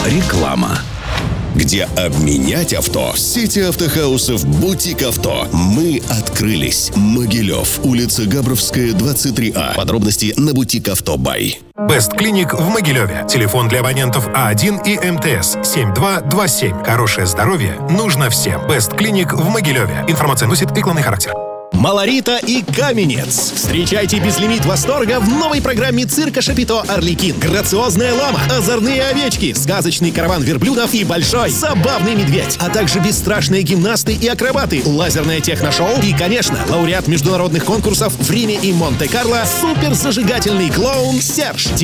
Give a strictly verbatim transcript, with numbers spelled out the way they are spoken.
Реклама. Где обменять авто? Сети автохаусов «Бутик Авто». Мы открылись. Могилев, улица Габровская, двадцать три А. Подробности на «Бутик Авто Бай». Бест Клиник в Могилеве. Телефон для абонентов А один и МТС семь два два семь. Хорошее здоровье нужно всем. Бест Клиник в Могилеве. Информация носит рекламный характер. Малорита и Каменец. Встречайте безлимит восторга в новой программе цирка Шапито «Арлекин». Грациозная лама, озорные овечки, сказочный караван верблюдов и большой забавный медведь, а также бесстрашные гимнасты и акробаты, лазерное техношоу и, конечно, лауреат международных конкурсов в Риме и Монте-Карло, суперзажигательный клоун Серж.